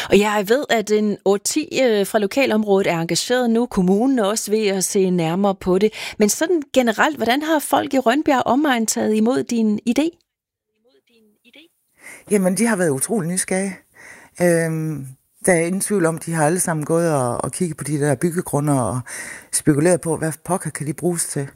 Og jeg ved, at en 8-10 fra lokalområdet er engageret nu. Kommunen er også ved at se nærmere på det. Men sådan generelt, hvordan har folk i Rønbjerg omegn taget imod din idé? Jamen, de har været utrolig nysgerrige. Der er ingen tvivl om, de har alle sammen gået og kigget på de der byggegrunder og spekuleret på, hvad pokker kan de bruges til.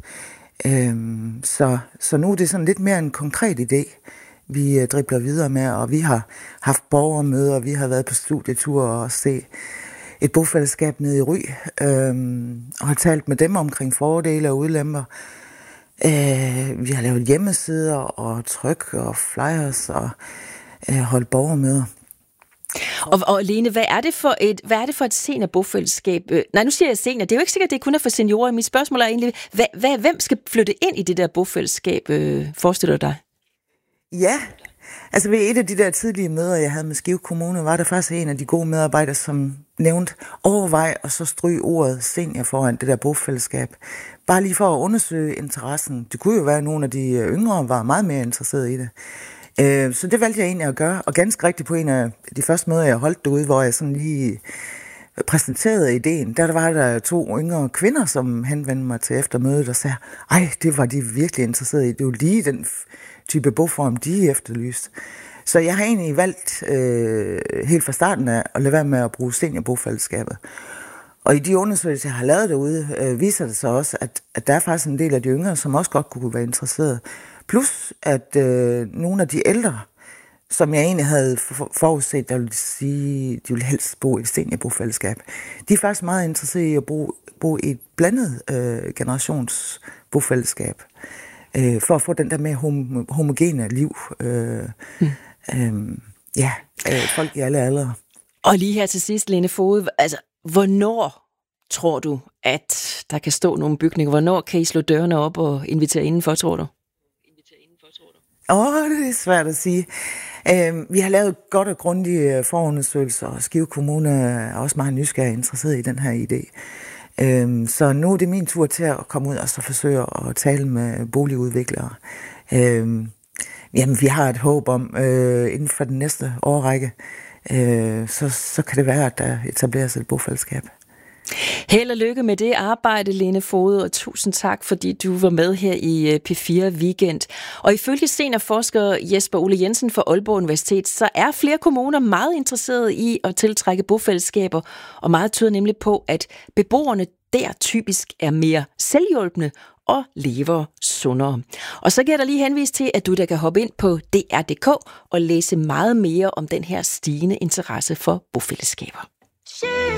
Så nu er det sådan lidt mere en konkret idé, vi dribler videre med, og vi har haft borgermøder, vi har været på studietur og se et bofællesskab nede i Ry, og har talt med dem omkring fordele og ulemper. Vi har lavet hjemmesider og tryk og flyers og holdt borgermøder. Og Lene, hvad er det for et seniorbofællesskab? Nej, nu siger jeg senior. Det er jo ikke sikkert, at det kun er for seniorer. Mit spørgsmål er egentlig, hvem skal flytte ind i det der bofællesskab, forestiller du dig? Ja, altså ved et af de der tidlige møder, jeg havde med Skive Kommune, var der faktisk en af de gode medarbejdere, som nævnte, overvej og så stryge ordet senior foran det der bofællesskab. Bare lige for at undersøge interessen. Det kunne jo være, at nogle af de yngre var meget mere interesserede i det. Så det valgte jeg egentlig at gøre, og ganske rigtigt på en af de første møder, jeg holdt derude, hvor jeg sådan lige præsenterede ideen, der var der 2 yngre kvinder, som henvendte mig til efter mødet og sagde, ej, det var de virkelig interesserede i. Det var lige den type boform, de efterlyste. Så jeg har egentlig valgt helt fra starten af at lade være med at bruge seniorbofællesskabet. Og i de undersøgelser, jeg har lavet derude, viser det sig også, at der er faktisk en del af de yngre, som også godt kunne være interesserede. Plus, at nogle af de ældre, som jeg egentlig havde forudset, der ville sige, de ville helst bo i et seniorbofællesskab, de er faktisk meget interesserede i at bo i et blandet generationsbofællesskab, for at få den der mere homogene liv. Folk i alle aldre. Og lige her til sidst, Lene Foged, altså, hvornår tror du, at der kan stå nogle bygninger? Hvornår kan I slå dørene op og invitere indenfor, tror du? Det er svært at sige. Vi har lavet godt og grundige forundersøgelser, og Skive Kommune er også meget nysgerrig interesseret i den her idé. Så nu er det min tur til at komme ud og så forsøge at tale med boligudviklere. Vi har et håb om, inden for den næste årrække, så kan det være, at der etableres et bofællesskab. Held og lykke med det arbejde, Lene Foged, og tusind tak, fordi du var med her i P4 Weekend. Og ifølge seniorforsker Jesper Ole Jensen fra Aalborg Universitet, så er flere kommuner meget interesserede i at tiltrække bofællesskaber, og meget tyder nemlig på, at beboerne der typisk er mere selvhjulpne og lever sundere. Og så kan jeg da lige henvise til, at du der kan hoppe ind på dr.dk og læse meget mere om den her stigende interesse for bofællesskaber.